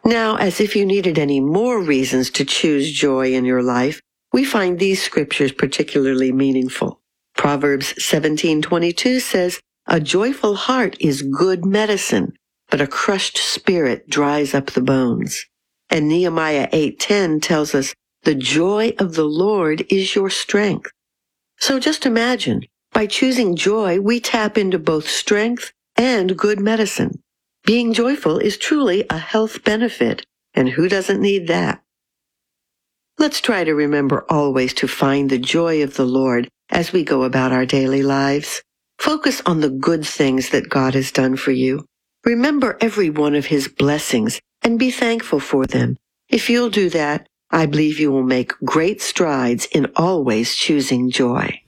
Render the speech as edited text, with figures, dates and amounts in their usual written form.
Now, as if you needed any more reasons to choose joy in your life, we find these scriptures particularly meaningful. Proverbs 17:22 says, "A joyful heart is good medicine, but a crushed spirit dries up the bones." And Nehemiah 8:10 tells us, "The joy of the Lord is your strength." So just imagine, by choosing joy, we tap into both strength and good medicine. Being joyful is truly a health benefit, and who doesn't need that? Let's try to remember always to find the joy of the Lord as we go about our daily lives. Focus on the good things that God has done for you. Remember every one of His blessings and be thankful for them. If you'll do that, I believe you will make great strides in always choosing joy.